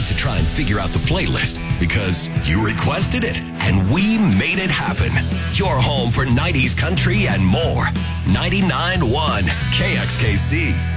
need to try and figure out the playlist because you requested it and we made it happen. Your home for 90s country and more. 99.1 KXKC.